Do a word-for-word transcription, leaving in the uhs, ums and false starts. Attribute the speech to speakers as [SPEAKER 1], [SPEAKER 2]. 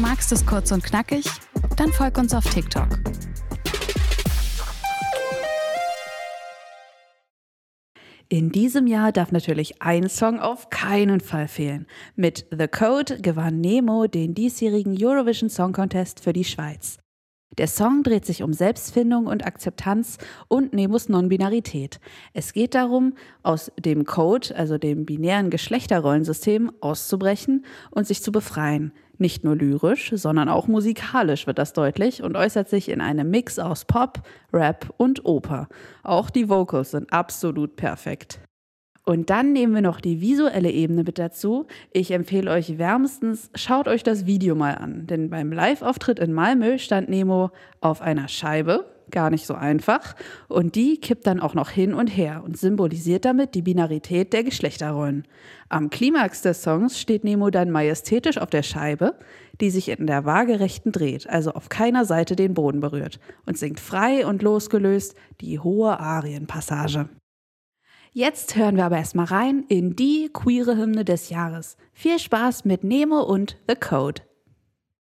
[SPEAKER 1] Magst du es kurz und knackig? Dann folg uns auf TikTok.
[SPEAKER 2] In diesem Jahr darf natürlich ein Song auf keinen Fall fehlen. Mit The Code gewann Nemo den diesjährigen Eurovision Song Contest für die Schweiz. Der Song dreht sich um Selbstfindung und Akzeptanz und Nemos Non-Binarität. Es geht darum, aus dem Code, also dem binären Geschlechterrollensystem, auszubrechen und sich zu befreien. Nicht nur lyrisch, sondern auch musikalisch wird das deutlich und äußert sich in einem Mix aus Pop, Rap und Oper. Auch die Vocals sind absolut perfekt. Und dann nehmen wir noch die visuelle Ebene mit dazu. Ich empfehle euch wärmstens, schaut euch das Video mal an. Denn beim Live-Auftritt in Malmö stand Nemo auf einer Scheibe, gar nicht so einfach. Und die kippt dann auch noch hin und her und symbolisiert damit die Binarität der Geschlechterrollen. Am Klimax des Songs steht Nemo dann majestätisch auf der Scheibe, die sich in der waagerechten dreht, also auf keiner Seite den Boden berührt, und singt frei und losgelöst die hohe Arienpassage. Jetzt hören wir aber erstmal rein in die queere Hymne des Jahres. Viel Spaß mit Nemo und The Code.